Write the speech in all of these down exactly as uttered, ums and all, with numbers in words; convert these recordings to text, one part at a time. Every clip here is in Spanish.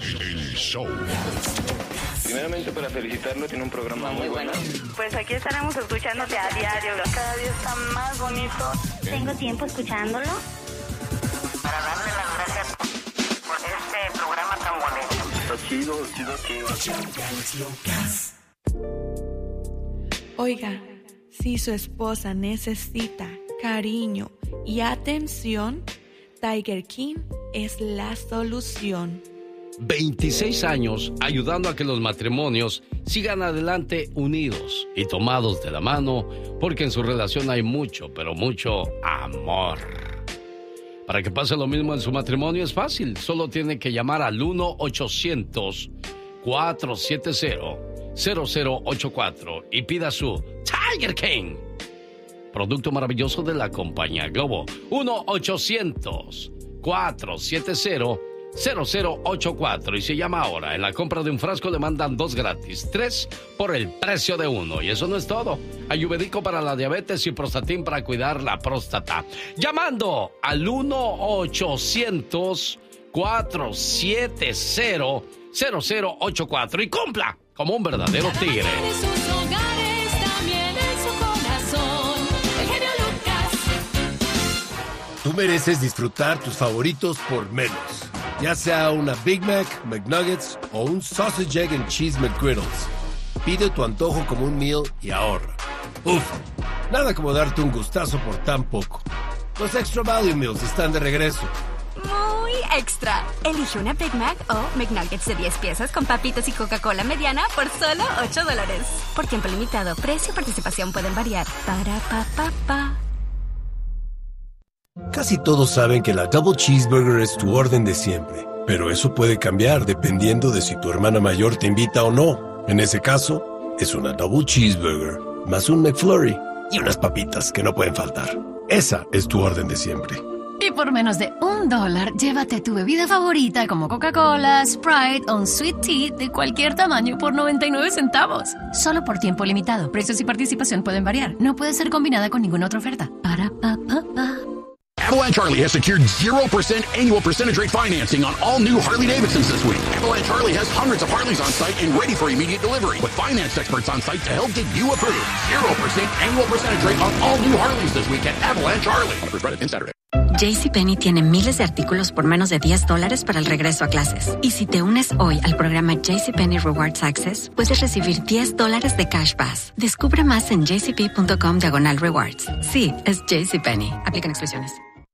El show. Primeramente para felicitarlo, tiene un programa muy bueno. Pues aquí estaremos escuchándote a diario, cada día está más bonito. Tengo tiempo escuchándolo. Para darle las gracias por este programa tan bonito. Está chido, chido, chido. Oiga, si su esposa necesita cariño y atención, Tiger King es la solución. veintiséis años ayudando a que los matrimonios sigan adelante unidos y tomados de la mano, porque en su relación hay mucho, pero mucho amor. Para que pase lo mismo en su matrimonio es fácil, solo tiene que llamar al uno ochocientos, cuatro siete cero, cero cero ocho cuatro y pida su Tiger King, producto maravilloso de la compañía Globo. uno ochocientos, cuatro siete cero, cero cero ocho cuatro y se llama ahora. En la compra de un frasco le mandan dos gratis, tres por el precio de uno. Y eso no es todo. Ayurvédico para la diabetes y Prostatin para cuidar la próstata. Llamando al uno ochocientos, cuatro siete cero, cero cero ocho cuatro y cumpla como un verdadero tigre. En sus hogares, también en su corazón, el genio Lucas. Tú mereces disfrutar tus favoritos por menos. Ya sea una Big Mac, McNuggets o un Sausage, Egg and Cheese McGriddles. Pide tu antojo como un meal y ahorra. Uf, nada como darte un gustazo por tan poco. Los Extra Value Meals están de regreso. Muy extra. Elige una Big Mac o McNuggets de diez piezas con papitas y Coca-Cola mediana por solo ocho dólares. Por tiempo limitado, precio y participación pueden variar. Para pa pa pa. Casi todos saben que la Double Cheeseburger es tu orden de siempre, pero eso puede cambiar dependiendo de si tu hermana mayor te invita o no. En ese caso, es una Double Cheeseburger, más un McFlurry y unas papitas que no pueden faltar. Esa es tu orden de siempre. Y por menos de un dólar, llévate tu bebida favorita como Coca-Cola, Sprite o un Sweet Tea de cualquier tamaño por noventa y nueve centavos. Solo por tiempo limitado. Precios y participación pueden variar. No puede ser combinada con ninguna otra oferta. Para pa pa pa. Avalanche Harley has secured zero percent annual percentage rate financing on all new Harley-Davidsons this week. Avalanche Harley has hundreds of Harleys on site and ready for immediate delivery, with finance experts on site to help get you approved. zero percent annual percentage rate on all new Harleys this week at Avalanche Harley. Offers valid in Saturday. JCPenney tiene miles de artículos por menos de diez dólares para el regreso a clases. Y si te unes hoy al programa JCPenney Rewards Access, puedes recibir diez dólares de Cash Pass. Descubre más en jcp.com diagonal rewards. Sí, es JCPenney. Aplican exclusiones.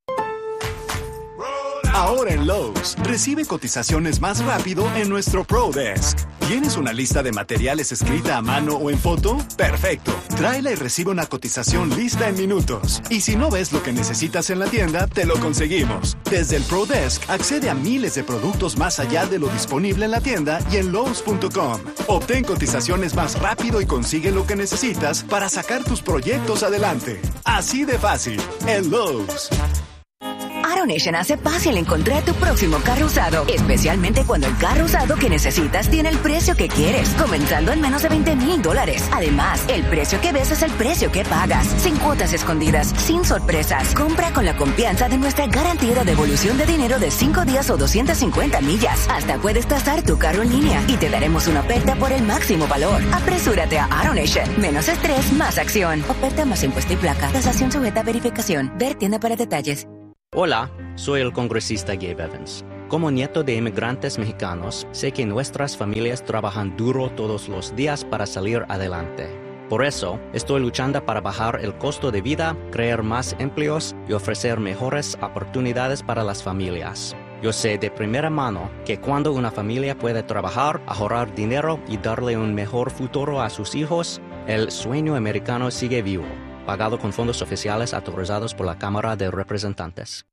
Ahora en Lowe's, recibe cotizaciones más rápido en nuestro Pro Desk. ¿Tienes una lista de materiales escrita a mano o en foto? ¡Perfecto! Tráela y recibe una cotización lista en minutos. Y si no ves lo que necesitas en la tienda, te lo conseguimos. Desde el Pro Desk, accede a miles de productos más allá de lo disponible en la tienda y en Lowe's punto com. Obtén cotizaciones más rápido y consigue lo que necesitas para sacar tus proyectos adelante. Así de fácil, en Lowe's. AutoNation hace fácil encontrar tu próximo carro usado, especialmente cuando el carro usado que necesitas tiene el precio que quieres, comenzando en menos de veinte mil dólares. Además, el precio que ves es el precio que pagas, sin cuotas escondidas, sin sorpresas. Compra con la confianza de nuestra garantía de devolución de dinero de cinco días o doscientas cincuenta millas. Hasta puedes tasar tu carro en línea y te daremos una oferta por el máximo valor. Apresúrate a AutoNation. Menos estrés, más acción. Oferta más impuesto y placa. Tasación sujeta a verificación. Ver tienda para detalles. Hola, soy el congresista Gabe Evans. Como nieto de inmigrantes mexicanos, sé que nuestras familias trabajan duro todos los días para salir adelante. Por eso, estoy luchando para bajar el costo de vida, crear más empleos y ofrecer mejores oportunidades para las familias. Yo sé de primera mano que cuando una familia puede trabajar, ahorrar dinero y darle un mejor futuro a sus hijos, el sueño americano sigue vivo. Pagado con fondos oficiales autorizados por la Cámara de Representantes.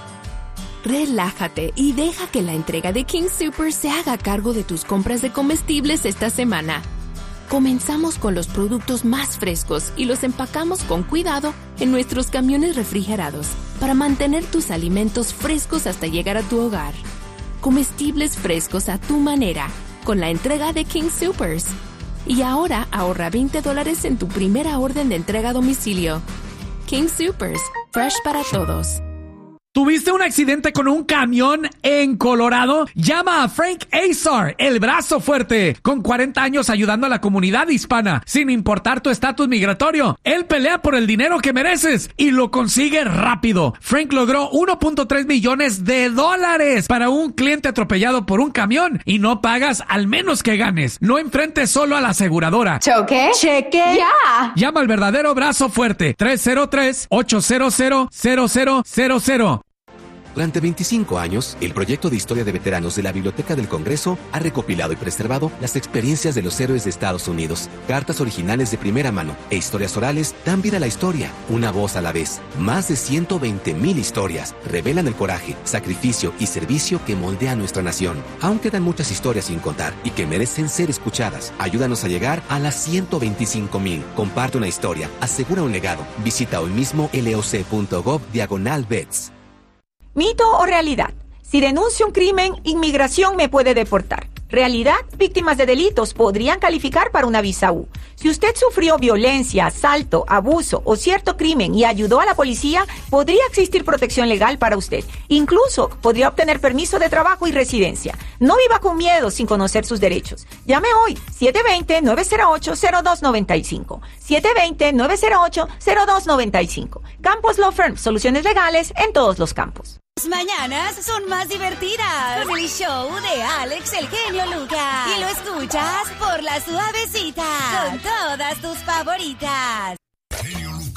Relájate y deja que la entrega de King Soopers se haga cargo de tus compras de comestibles esta semana. Comenzamos con los productos más frescos y los empacamos con cuidado en nuestros camiones refrigerados para mantener tus alimentos frescos hasta llegar a tu hogar. Comestibles frescos a tu manera con la entrega de King Soopers. Y ahora ahorra veinte dólares en tu primera orden de entrega a domicilio. King Soopers, fresh para todos. ¿Tuviste un accidente con un camión en Colorado? Llama a Frank Azar, el brazo fuerte, con cuarenta años ayudando a la comunidad hispana, sin importar tu estatus migratorio. Él pelea por el dinero que mereces y lo consigue rápido. Frank logró uno punto tres millones de dólares para un cliente atropellado por un camión y no pagas al menos que ganes. No enfrentes solo a la aseguradora. ¿Choque? ¡Cheque! ¡Ya! Llama al verdadero brazo fuerte, tres cero tres, ocho cero cero, cero cero cero cero. Durante veinticinco años, el proyecto de historia de veteranos de la Biblioteca del Congreso ha recopilado y preservado las experiencias de los héroes de Estados Unidos. Cartas originales de primera mano e historias orales dan vida a la historia, una voz a la vez. Más de ciento veinte mil historias revelan el coraje, sacrificio y servicio que moldea nuestra nación. Aún quedan muchas historias sin contar y que merecen ser escuchadas. Ayúdanos a llegar a las ciento veinticinco mil. Comparte una historia, asegura un legado. Visita hoy mismo loc.gov diagonal vets. ¿Mito o realidad? Si denuncio un crimen, inmigración me puede deportar. Realidad, víctimas de delitos podrían calificar para una visa U. Si usted sufrió violencia, asalto, abuso o cierto crimen y ayudó a la policía, podría existir protección legal para usted. Incluso podría obtener permiso de trabajo y residencia. No viva con miedo sin conocer sus derechos. Llame hoy, siete dos cero, nueve cero ocho, cero dos nueve cinco. siete dos cero, nueve cero ocho, cero dos nueve cinco. Campos Law Firm, soluciones legales en todos los campos. Las mañanas son más divertidas con el show de Alex el genio Lucas. Y lo escuchas por la suavecita con todas tus favoritas.